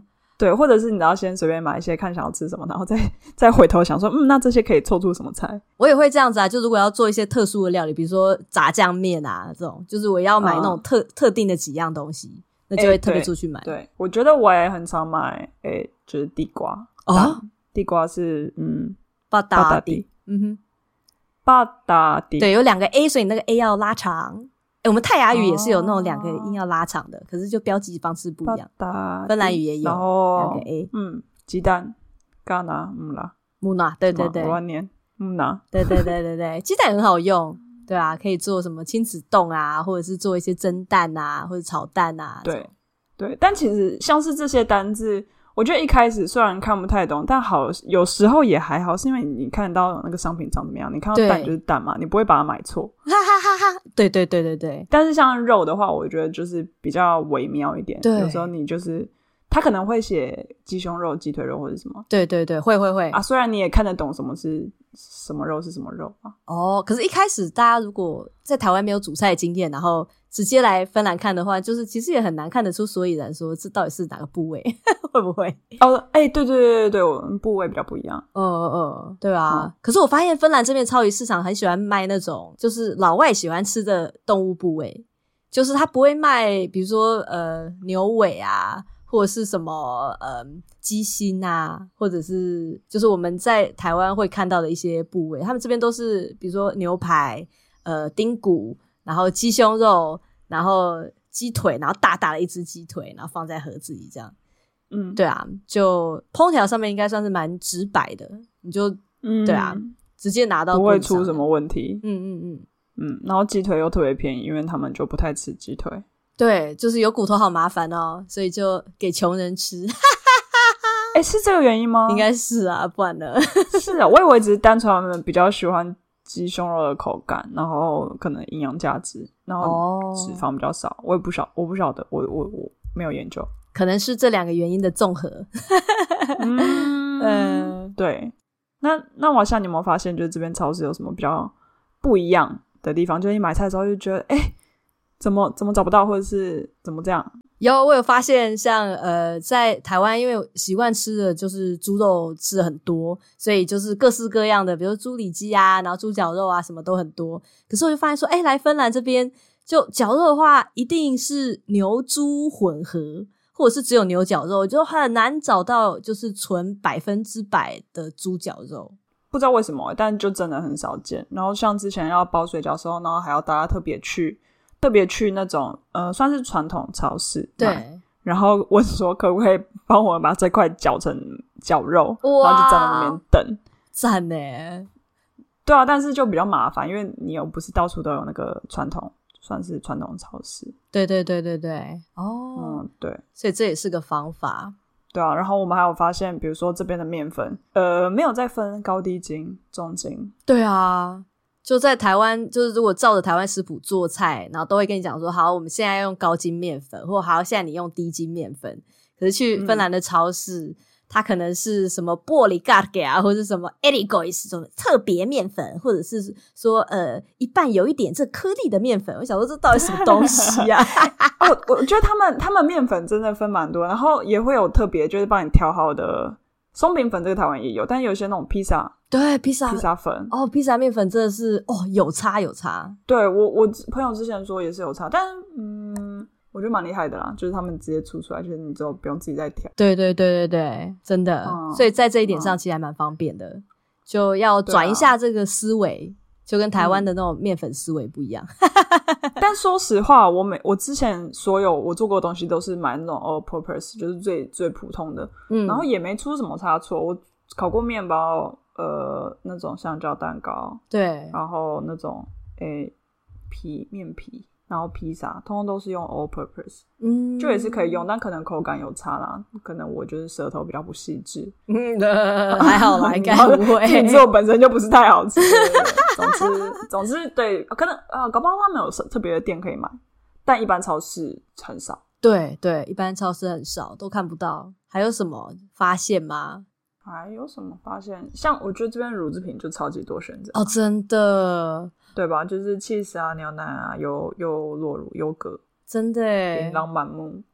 对，或者是你要先随便买一些看想要吃什么，然后再再回头想说嗯那这些可以凑出什么菜。 我也会这样子啊，就如果要做一些特殊的料理，比如说炸酱面啊这种，就是我要买那种特、嗯、特定的几样东西，那就会特别出去买、欸、 对, 对我觉得我也很常买诶、欸，就是地瓜哦，地瓜是嗯巴达地，嗯哼， 巴达地， 对，有两个 A， 所以那个 A 要拉长。欸、我们泰雅语也是有那种两个音要拉长的、哦、可是就标记方式不一样。芬兰语也有两个 A。 嗯，鸡蛋嘎拿木拉木拉，对对对， 我乱念木拉， 对对对对对，鸡蛋很好用，对啊，可以做什么亲子冻啊，或者是做一些蒸蛋啊，或者炒蛋啊。 对对，但其实像是这些单字我觉得一开始虽然看不太懂，但好有时候也还好，是因为你看得到那个商品长怎么样，你看到蛋就是蛋嘛，你不会把它买错。 哈哈哈哈！对对对对对。 但是像肉的话，我觉得就是比较微妙一点。 对， 有时候你就是他可能会写鸡胸肉、鸡腿肉或者什么。 对对对，会会会啊！虽然你也看得懂什么是什么肉是什么肉啊。 哦，可是一开始大家如果在台湾没有煮菜的经验，然后直接来芬兰看的话，就是其实也很难看得出所以然，说这到底是哪个部位，会不会？ 哦，哎、欸，对对对对对，我们部位比较不一样。 嗯嗯嗯，对啊、嗯。可是我发现芬兰这边超级市场很喜欢卖那种，就是老外喜欢吃的动物部位，就是他不会卖，比如说呃牛尾啊，或者是什么呃鸡心啊，或者是就是我们在台湾会看到的一些部位，他们这边都是比如说牛排、呃丁骨。然后鸡胸肉，然后鸡腿，然后大大的一只鸡腿，然后放在盒子里这样。嗯，对啊，就烹调上面应该算是蛮直白的，你就、嗯、对啊，直接拿到不会出什么问题。 嗯嗯嗯嗯，然后鸡腿又特别便宜，因为他们就不太吃鸡腿。 对，就是有骨头好麻烦哦，所以就给穷人吃。 哎、欸，是这个原因吗？ 应该是啊，不然呢？ 是啊，我以为只是单纯他们比较喜欢鸡胸肉的口感，然后可能营养价值，然后脂肪比较少， oh. 我也不晓，我不晓得，我我我没有研究， 可能是这两个原因的综合。 嗯，呃、对。那那我想你有没有发现，就是这边超市有什么比较不一样的地方？就是你买菜的时候就觉得，哎、欸，怎么怎么找不到，或者是怎么这样？ 有，我有发现像呃在台湾因为习惯吃的就是猪肉吃的很多，所以就是各式各样的比如猪里脊啊，然后猪脚肉啊什么都很多。可是我就发现说诶来芬兰这边就绞肉的话一定是牛猪混合，或者是只有牛绞肉，就很难找到就是纯百分之百的猪绞肉。 不知道为什么，但就真的很少见。然后像之前要包水饺的时候，然后还要大家特别去特别去那种呃，算是传统超市， 对， 然后问说可不可以帮我们把这块绞成绞肉，然后就站在那边等， 赞耶！ 对啊，但是就比较麻烦，因为你又不是到处都有那个传统，算是传统超市。 对对对对对，哦， 嗯，对， 所以这也是个方法。 对啊，然后我们还有发现，比如说这边的面粉，呃，没有再分高低筋、中筋。 对啊。就在台湾，就是如果照着台湾食谱做菜，然后都会跟你讲说，好，我们现在要用高筋面粉，或好，现在你用低筋面粉。可是去芬兰的超市，嗯、它可能是什么玻璃嘎给啊，或者是什么 erikois 这种特别面粉，或者是说呃一半有一点这颗粒的面粉。我想说这到底什么东西啊？ 哦，我觉得他们他们面粉真的分蛮多，然后也会有特别就是帮你调好的松饼粉，这个台湾也有，但有些那种披萨。 对，披萨披萨粉哦，披萨面粉真的是哦，有差有差。 对，我我朋友之前说也是有差，但嗯，我觉得蛮厉害的啦，就是他们直接出出来，就是你之后不用自己再调。 对对对对对，真的、嗯，所以在这一点上其实还蛮方便的，嗯、就要转一下这个思维、啊，就跟台湾的那种面粉思维不一样。 嗯、但说实话，我每我之前所有我做过的东西都是买那种 all purpose， 就是最最普通的，嗯，然后也没出什么差错。我烤过面包。呃，那种香蕉蛋糕， 对， 然后那种诶皮面皮，然后披萨，通通都是用 all purpose， 嗯，就也是可以用，但可能口感有差啦，可能我就是舌头比较不细致， 嗯，还好啦，应该不会， 品质我本身就不是太好吃，总之总之对，可能啊、呃，搞不好他们有特别的店可以买，但一般超市很少， 对对，一般超市很少，都看不到。还有什么发现吗？ 还有什么发现？像我觉得这边乳制品就超级多选择哦，真的， 对吧？就是 cheese 啊、牛奶啊、优优酪乳、优格， 真的耶， 琳琅满目。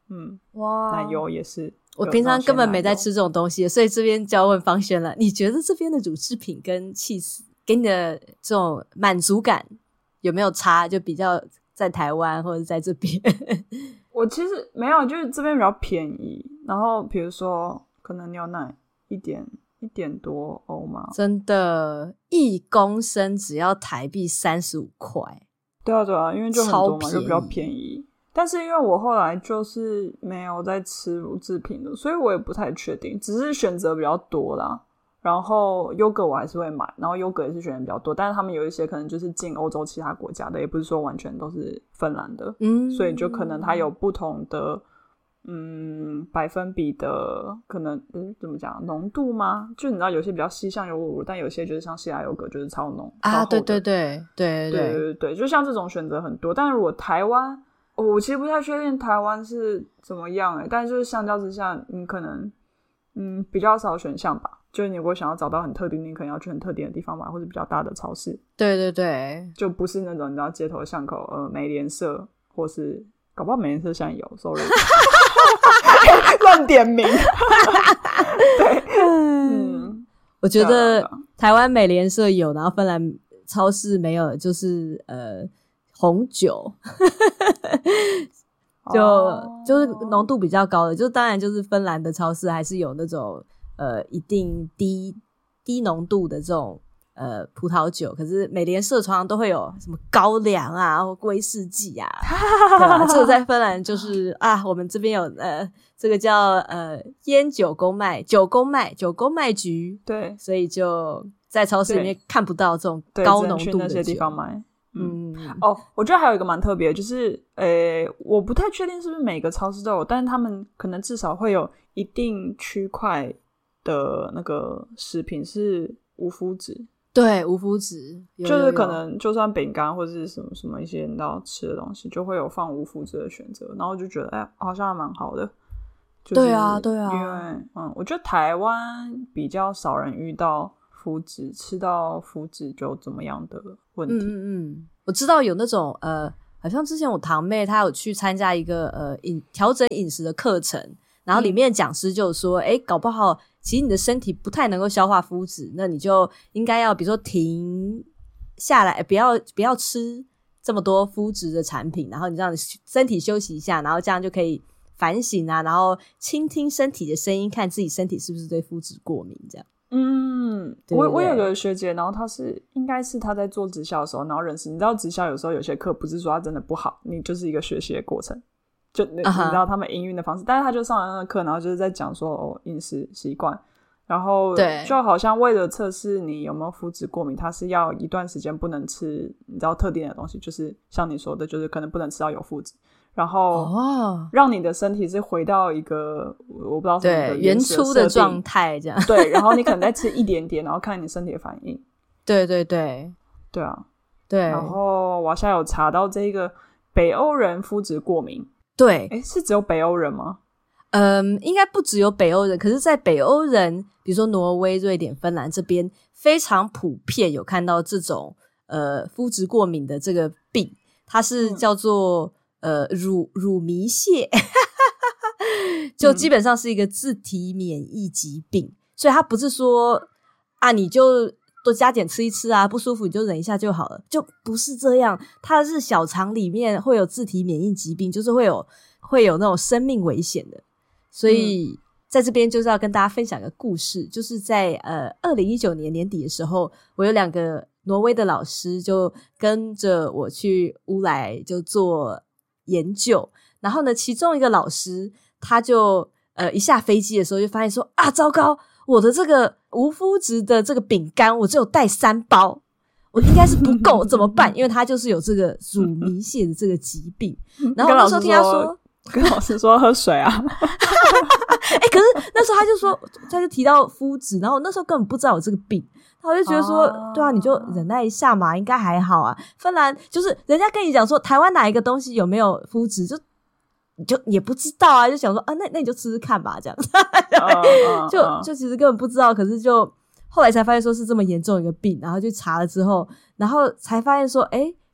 嗯， 哇， 奶油也是。 我平常根本没在吃这种东西，所以这边就要问方轩了，你觉得这边的乳制品跟cheese给你的这种满足感有没有差？就比较在台湾或者在这边？ 我其实没有，就是这边比较便宜，然后比如说可能牛奶一点一点多欧嘛， 真的，一公升只要台币三十五块。 对啊对啊，因为就很多嘛，就比较便宜。但是因为我后来就是没有在吃乳制品了，所以我也不太确定，只是选择比较多啦。然后优格我还是会买，然后优格也是选的比较多，但是他们有一些可能就是进欧洲其他国家的，也不是说完全都是芬兰的，嗯，所以就可能它有不同的嗯百分比的可能嗯怎么讲浓度吗？就你知道有些比较稀像优酪乳，但有些就是像希腊优格就是超浓啊，对对对对对对对对，就像这种选择很多。但是如果台湾哦，我其实不太确定台湾是怎么样欸，但是就是相较之下你可能嗯比较少选项吧，就是你如果想要找到很特定，你可能要去很特定的地方买，或者比较大的超市。 对对对， 就不是那种你知道街头巷口呃美联社，或是搞不好美联社现在有 sorry 乱点名对，嗯， 我觉得台湾美联社有，然后芬兰超市没有，就是呃红酒就、哦、就是浓度比较高的，就当然就是芬兰的超市还是有那种呃一定低低浓度的这种呃葡萄酒，可是美联社常常都会有什么高粱啊或威士忌啊对吧，这个在芬兰就是啊我们这边有呃这个叫呃烟酒公卖酒公卖酒公卖局， 对， 所以就在超市里面看不到这种高浓度的酒， 对，那些地方买。嗯，哦，我觉得还有一个蛮特别，就是呃，我不太确定是不是每个超市都有，但是他们可能至少会有一定区块的那个食品是无麸质。 对，无麸质， 就是可能就算饼干或者是什么什么一些你知道吃的东西，就会有放无麸质的选择，然后就觉得哎，好像还蛮好的。就是、 对啊，对啊， 因为嗯，我觉得台湾比较少人遇到麸质吃到麸质就怎么样的问题。 嗯嗯嗯，我知道有那种呃，好像之前我堂妹她有去参加一个呃饮调整饮食的课程，然后里面讲师就说，哎、嗯，搞不好其实你的身体不太能够消化麸质，那你就应该要比如说停下来，不要不要吃这么多麸质的产品，然后你让你身体休息一下，然后这样就可以反省啊，然后倾听身体的声音，看自己身体是不是对麸质过敏这样。 嗯，我我有个学姐，然后她是应该是她在做直销的时候，然后认识，你知道直销有时候有些课不是说它真的不好，你就是一个学习的过程，就你、uh-huh. 你知道他们营运的方式，但是他就上了那个课，然后就是在讲说哦饮食习惯，然后就好像为了测试你有没有麸质过敏，他是要一段时间不能吃你知道特定的东西，就是像你说的，就是可能不能吃到有麸质，然后让你的身体是回到一个我不知道什么对原初的状态这样， 对，然后你可能再吃一点点，然后看你身体的反应。 对对对对啊， 对。 然后我现在有查到这个北欧人麸质过敏， 对， 诶，是只有北欧人吗？ 嗯，应该不只有北欧人，可是在北欧人比如说挪威、瑞典、芬兰这边非常普遍有看到这种呃麸质过敏的这个病，它是叫做、嗯、呃乳乳糜泻就基本上是一个自体免疫疾病、嗯、所以它不是说啊你就多加减吃一吃啊，不舒服你就忍一下就好了，就不是这样，它是小肠里面会有自体免疫疾病，就是会有会有那种生命危险的。所以在这边就是要跟大家分享一个故事，就是在呃二零一九年年底的时候，我有两个挪威的老师就跟着我去乌来就做研究，然后呢其中一个老师他就呃一下飞机的时候就发现说啊糟糕，我的这个无麸质的这个饼干我只有带三包，我应该是不够怎么办？因为他就是有这个乳糜泻的这个疾病，然后那时候听他说跟老师说喝水啊哎、欸，可是那时候他就说他就提到麸质，然后那时候根本不知道有这个病，他就觉得说、啊、对啊你就忍耐一下嘛，应该还好啊。芬兰就是人家跟你讲说台湾哪一个东西有没有麸质，就你就也不知道啊，就想说啊那那你就吃吃看吧这样就就其实根本不知道，可是就后来才发现说是这么严重一个病，然后去查了之后，然后才发现说哎、欸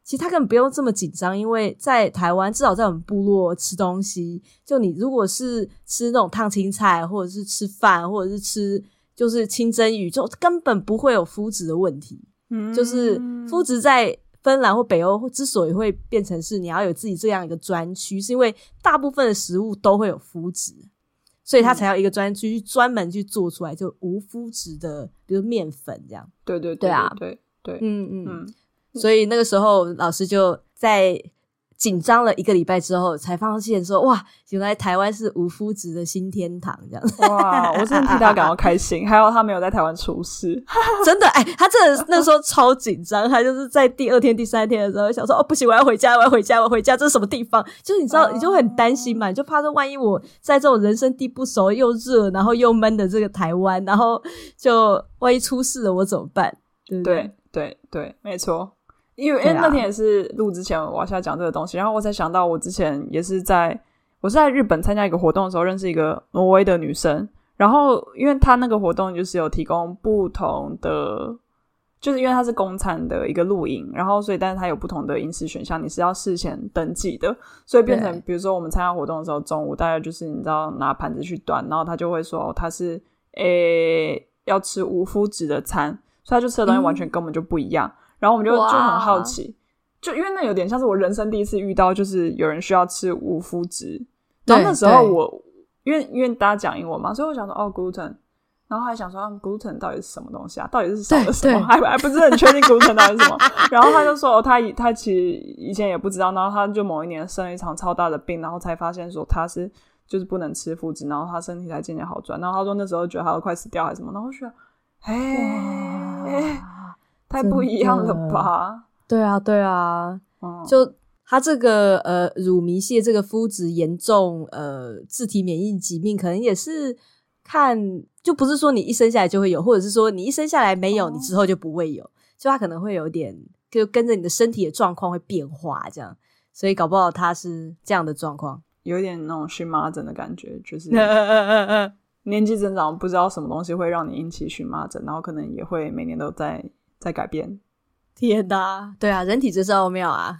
其实他根本不用这么紧张，因为在台湾至少在我们部落吃东西，就你如果是吃那种烫青菜或者是吃饭或者是吃就是清蒸鱼，就根本不会有肤质的问题、嗯、就是肤质在芬兰或北欧之所以会变成是你要有自己这样一个专区，是因为大部分的食物都会有肤质，所以他才要一个专区去专门去做出来就无肤质的比如面粉这样。 对对对对啊对对， 嗯嗯嗯，所以那个时候老师就在紧张了一个礼拜之后才发现说，哇，原来台湾是无肤质的新天堂这样子。 哇，我真的替他感到开心还好他没有在台湾出事。 真的，哎，他真的那时候超紧张，他就是在第二天第三天的时候想说，哦不行，我要回家我要回家我要回家，这是什么地方，就是你知道、哦、你就会很担心嘛，你就怕说万一我在这种人生地不熟又热然后又闷的这个台湾，然后就万一出事了我怎么办，对不对？ 对对对，没错。因为因为那天也是录之前我要下讲这个东西，然后我才想到我之前也是在我是在日本参加一个活动的时候认识一个挪威的女生，然后因为她那个活动就是有提供不同的，就是因为它是公餐的一个露营，然后所以但是它有不同的饮食选项，你是要事前登记的，所以变成比如说我们参加活动的时候中午大概就是你知道拿盘子去端，然后他就会说他是诶要吃无麸质的餐，所以他就吃的东西完全根本就不一样、嗯，然后我们就就很好奇，就因为那有点像是我人生第一次遇到就是有人需要吃无麸质，然后那时候我因为因为大家讲英文嘛，所以我想说哦 gluten， 然后还想说、嗯、gluten 到底是什么东西啊，到底是少了什么，还还不是很确定 gluten 到底是什么然后他就说、哦、他他其实以前也不知道，然后他就某一年生了一场超大的病，然后才发现说他是就是不能吃麸质，然后他身体才渐渐好转，然后他说那时候觉得他都快死掉还是什么，然后我就觉得哎太不一样了吧。 对啊对啊、嗯、就他这个呃乳糜泻这个肤质严重呃自体免疫疾病可能也是看就不是说你一生下来就会有，或者是说你一生下来没有、哦、你之后就不会有，就他可能会有点就跟着你的身体的状况会变化这样，所以搞不好他是这样的状况， 有一点那种荨麻疹的感觉，就是年纪增长不知道什么东西会让你引起荨麻疹，然后可能也会每年都在在改变。 天哪，对啊，人体真是奥妙啊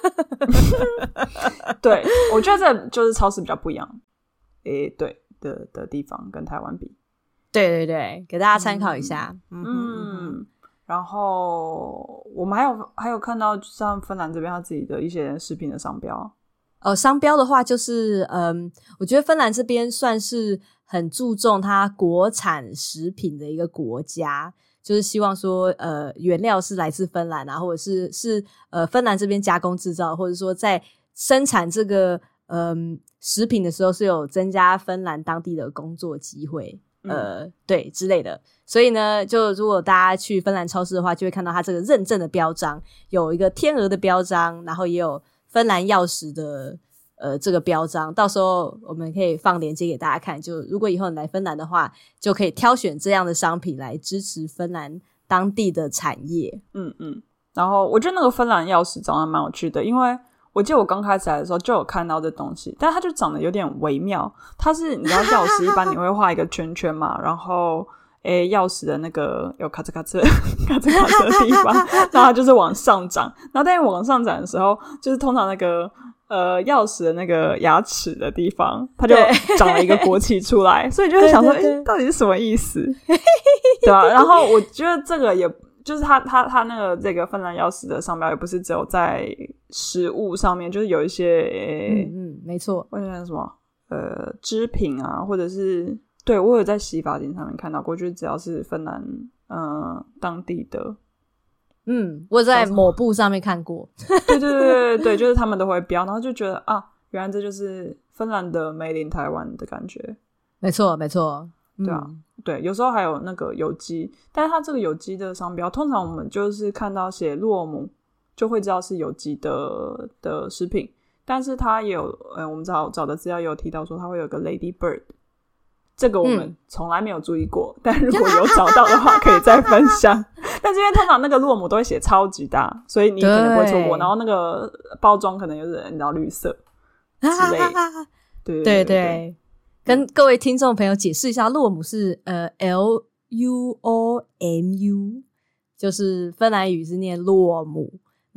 对，我觉得这就是超市比较不一样诶对 的, 的地方跟台湾比， 对对对，给大家参考一下。 嗯, 嗯然后我们还有还有看到像芬兰这边他自己的一些食品的商标。 呃，商标的话就是嗯，我觉得芬兰这边算是很注重它国产食品的一个国家，就是希望说呃原料是来自芬兰啊，或者是是呃芬兰这边加工制造，或者说在生产这个嗯食品的时候是有增加芬兰当地的工作机会，呃、嗯、对之类的。所以呢就如果大家去芬兰超市的话，就会看到它这个认证的标章，有一个天鹅的标章，然后也有芬兰钥匙的呃这个标章，到时候我们可以放链接给大家看，就如果以后你来芬兰的话，就可以挑选这样的商品来支持芬兰当地的产业。嗯嗯，然后我觉得那个芬兰钥匙长得蛮有趣的，因为我记得我刚开始来的时候就有看到这东西，但它就长得有点微妙，它是你知道钥匙一般你会画一个圈圈嘛然后诶，钥匙的那个有咔嚓咔嚓咔嚓咔嚓的地方然后它就是往上长，然后但往上长的时候就是通常那个呃钥匙的那个牙齿的地方它就长了一个国旗出来所以就会想说诶到底是什么意思对啊，然后我觉得这个也就是它它它那个这个芬兰钥匙的商标也不是只有在食物上面，就是有一些诶嗯嗯没错， 或者什么呃织品啊，或者是对我有在洗发精上面看到过，就是只要是芬兰呃当地的， 嗯我在抹布上面看过对对对对对，就是他们都会标，然后就觉得啊原来这就是芬兰的 Made in 台湾的感觉。 没错没错， 对啊、嗯、对，有时候还有那个有机，但是它这个有机的商标通常我们就是看到写洛姆就会知道是有机的的食品，但是它也有呃我们找找的资料也有提到说它会有个 Lady Bird，这个我们从来没有注意过、嗯、但如果有找到的话可以再分享但是因为通常那个洛姆都会写超级大，所以你可能不会错过，然后那个包装可能就是你知道绿色之类对对 对, 对, 对跟各位听众朋友解释一下，洛姆是呃 L U O M U， 就是芬兰语是念洛姆，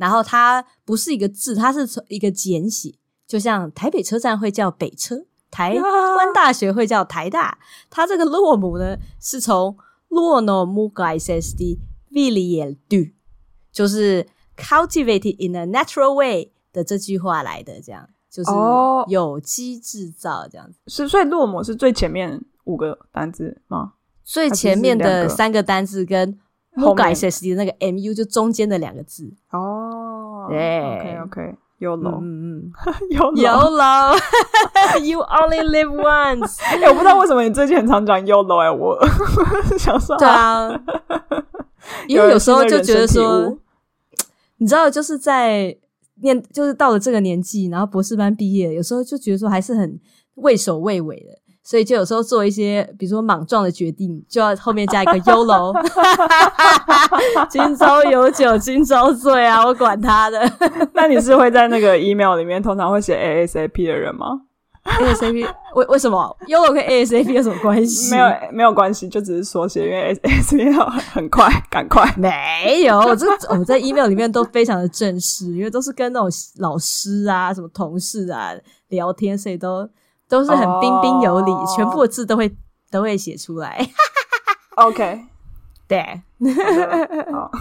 然后它不是一个字，它是一个简写，就像台北车站会叫北车，台湾大学会叫台大，它这个洛姆呢是从洛诺姆盖塞斯的 Villiers du， 就是 cultivated in a natural way 的这句话来的，这样就是有机制造这样子。 是、哦，所以洛姆是最前面五个单字吗？ 最前面的三个单字跟 姆盖塞斯的那个 mu 就中间的两个字。 哦， 对 ，OK OK。YOLO， 嗯嗯 ，YOLO， YOLO You only live once 欸，我不知道为什么你最近很常讲 YOLO 哎、欸，我想说对啊，因为有时候就觉得说你知道就是在念就是到了这个年纪，然后博士班毕业，有时候就觉得说还是很畏首畏尾的，所以就有时候做一些比如说莽撞的决定，就要后面加一个 YOLO 今朝有酒今朝醉啊，我管他的那你是会在那个 email 里面通常会写 A S A P 的人吗？ A S A P 为为什么 YOLO 跟 A S A P 有什么关系？ 没有没有关系，就只是缩写，因为 A S A P 很快赶快。 没有，我这我在 email 里面都非常的正式，因为都是跟那种老师啊什么同事啊聊天，所以都都是很彬彬有礼， oh. 全部的字都会都会写出来。 OK， 对， 好。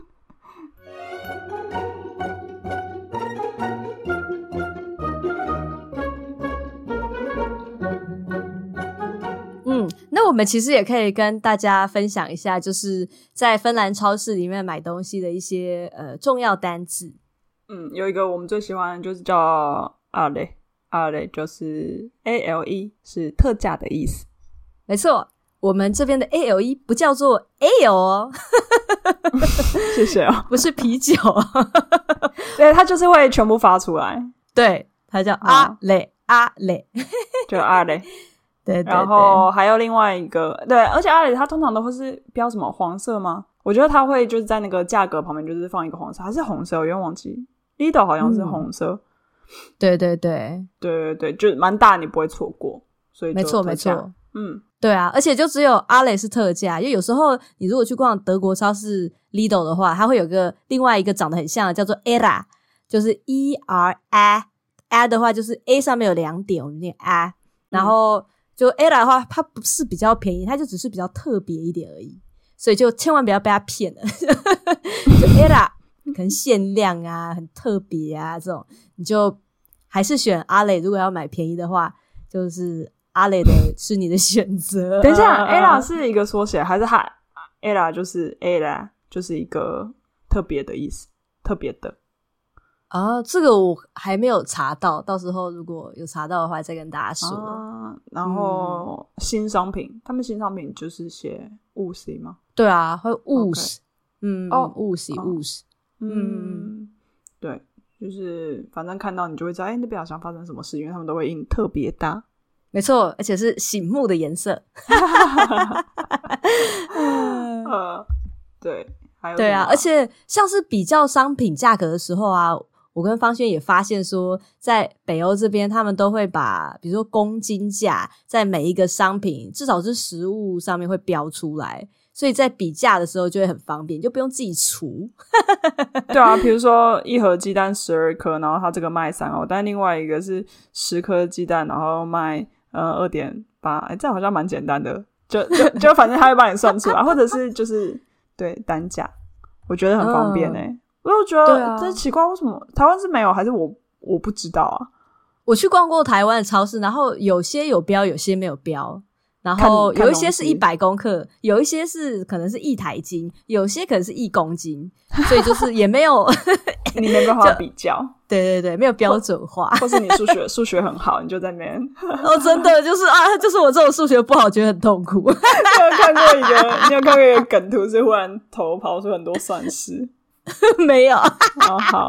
嗯，那我们其实也可以跟大家分享一下，就是在芬兰超市里面买东西的一些呃重要单字。 嗯，有一个我们最喜欢的就是叫 Ale。Ale 就是 A L E 是特价的意思。 没错，我们这边的 A L E 不叫做 Ale 哦谢谢哦， 不是啤酒对，它就是会全部发出来， 对，它叫阿雷阿雷就阿雷对对对， 然后还有另外一个，对，而且阿雷它通常都会是标什么黄色吗？我觉得它会就是在那个价格旁边就是放一个黄色，还是红色，我有点忘记 Lidl 好像是红色、嗯对对对对对对，就蛮大，你不会错过，所以就没错没错， 嗯， 对啊，而且就只有阿雷是特价，因为有时候你如果去逛德国超市 Lidl 的话，它会有个另外一个长得很像的叫做 Era， 就是 E R A A 的话就是 A 上面有两点，我们念 A， 然后就 Era 的话它不是比较便宜，它就只是比较特别一点而已，所以就千万不要被它骗了就 Era 可能限量啊很特别啊这种，你就还是选阿雷，如果要买便宜的话就是阿雷的是你的选择。 等一下 Ella 是一个缩写还是它 Ella 就是 Ella 就是一个特别的意思，特别的啊，这个我还没有查到，到时候如果有查到的话再跟大家说、 啊、然后、嗯、新商品他们新商品就是写 U C 吗？ 对啊，会 U C、okay. 嗯哦 U C U C 嗯，对，就是反正看到你就会知道哎，那边好像发生什么事，因为他们都会印特别大， 没错，而且是醒目的颜色呃，对，还有对啊，而且像是比较商品价格的时候啊，我跟方轩也发现说在北欧这边他们都会把比如说公斤价在每一个商品至少是食物上面会标出来，所以在比价的时候就会很方便，就不用自己除对啊，比如说一盒鸡蛋十二颗，然后它这个卖三欧，但另外一个是十颗鸡蛋然后卖呃 二点八， 哎，这好像蛮简单的，就就就反正他会帮你算出来或者是就是对单价，我觉得很方便欸、嗯、我就觉得这奇怪，为什么台湾是没有，还是我我不知道啊？ 我去逛过台湾的超市，然后有些有标有些没有标，然后有一些是一百公克，有一些是可能是一台斤，有些可能是一公斤，所以就是也没有你没办法比较， 对对对，没有标准化， 或是你数学数学很好，你就在那边哦，真的就是啊，就是我这种数学不好，觉得很痛苦。 你有看过一个，你有看过一个梗图，是忽然头跑出很多算式？ 没有， 哦，好，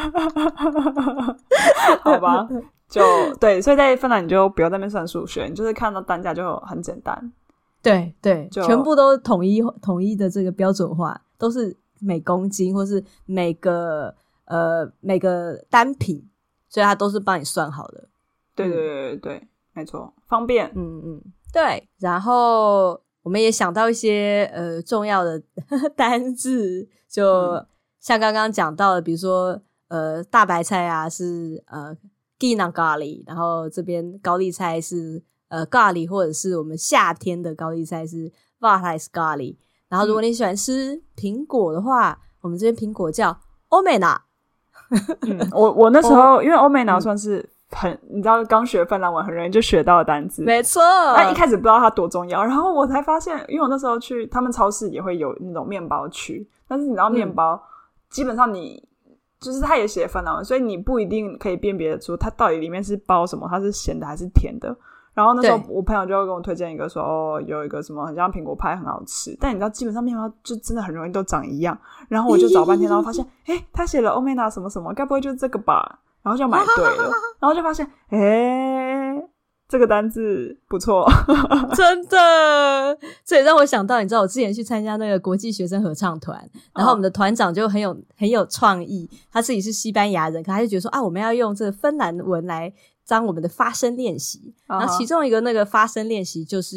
好吧。就对，所以在芬兰你就不要在那边算数学，你就是看到单价就很简单。 对对，全部都统一统一的这个标准化，都是每公斤或是每个呃每个单品，所以它都是帮你算好的。 对对对对对，没错，方便。 嗯嗯，对。然后我们也想到一些呃重要的单字，就、嗯、 像刚刚讲到的，比如说呃大白菜啊是呃 Ginang 咖喱，然后这边高丽菜是呃咖喱，或者是我们夏天的高丽菜是 Vatais 咖喱。然后如果你喜欢吃苹果的话，嗯、我们这边苹果叫 Omena。 嗯，我我那时候因为 Omena 算是很、嗯、你知道刚学芬兰文很容易就学到的单字， 没错。 但一开始不知道它多重要，然后我才发现，因为我那时候去他们超市也会有那种面包区，但是你知道面包、嗯、基本上你就是它也写芬兰文，所以你不一定可以辨别出它到底里面是包什么，它是咸的还是甜的。然后那时候我朋友就跟我推荐一个说，哦，有一个什么很像苹果派很好吃，但你知道基本上面包就真的很容易都长一样，然后我就找半天，然后发现诶他写了 Omena 什么什么，该不会就是这个吧，然后就买对了然后就发现诶这个单字不错真的。这也让我想到，你知道我之前去参加那个国际学生合唱团，然后我们的团长就很有很有创意，他自己是西班牙人，可他就觉得说啊，我们要用这个芬兰文来当我们的发声练习， uh-huh. 然后其中一个那个发声练习就是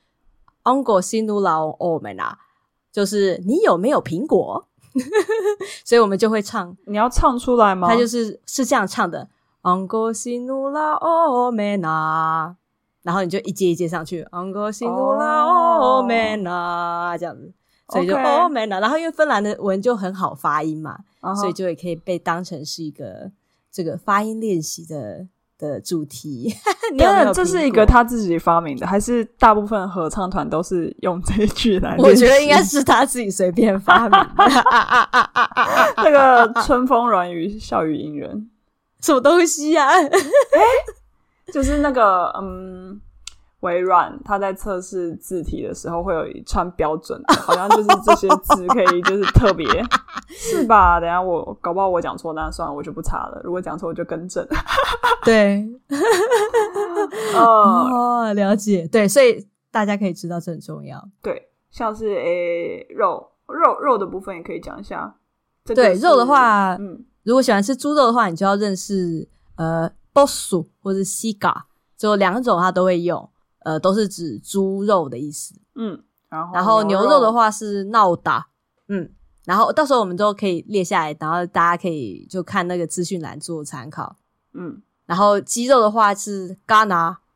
Onko sinulla on omena， 就是你有没有苹果所以我们就会唱， 你要唱出来吗？ 他就是是这样唱的 Onko sinulla on omena， 然后你就一阶一阶上去 Onko sinulla on omena、oh. 这样子，所以就 okay. omena， 然后因为芬兰的文就很好发音嘛、uh-huh. 所以就也可以被当成是一个这个发音练习的的主题你有没有？ 这是一个他自己发明的，还是大部分合唱团都是用这一句来练习？ 我觉得应该是他自己随便发明的这个春风软语笑语迎人什么东西啊欸、 就是那个嗯，微软他在测试字体的时候会有一串标准的，好像就是这些字可以就是特别是吧？等一下我搞不好我讲错，那算了，我就不查了，如果讲错我就更正对哦，了解。对，所以大家可以知道这很重要。 对，像是诶肉肉肉的部分也可以讲一下、这个、 对，肉的话嗯， 如果喜欢吃猪肉的话，你就要认识呃 bossu 或是 siga， 就两种它都会用，呃，都是指猪肉的意思。 嗯，然后然后牛肉的话是 nauta， 嗯，然后到时候我们都可以列下来，然后大家可以就看那个资讯栏做参考。 嗯， 然后鸡肉的话是 gana，